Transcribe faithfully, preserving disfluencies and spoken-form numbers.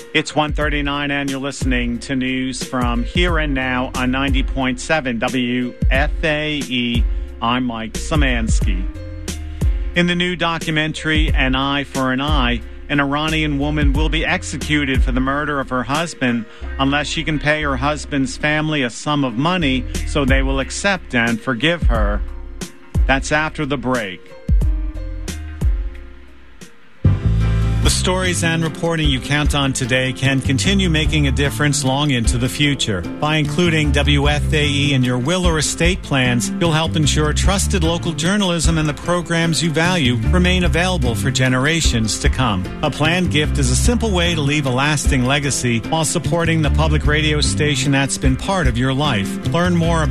It's one thirty-nine and you're listening to news from Here and Now on ninety point seven W F A E. I'm Mike Szymanski. In the new documentary, An Eye for an Eye, an Iranian woman will be executed for the murder of her husband unless she can pay her husband's family a sum of money so they will accept and forgive her. That's after the break. The stories and reporting you count on today can continue making a difference long into the future. By including W F A E in your will or estate plans, you'll help ensure trusted local journalism and the programs you value remain available for generations to come. A planned gift is a simple way to leave a lasting legacy while supporting the public radio station that's been part of your life. Learn more about